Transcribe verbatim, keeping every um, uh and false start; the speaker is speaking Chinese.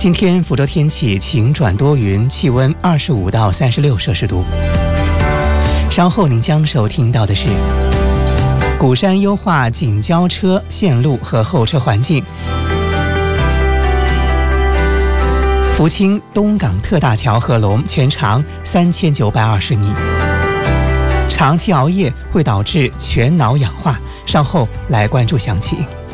今天福州天气晴转多云，气温二十五到三十六摄氏度。稍后您将收听到的是鼓山优化景交车线路和候车环境，福清东港特大桥合龙全长三千九百二十米。长期熬夜会导致全脑氧化，稍后来关注详情。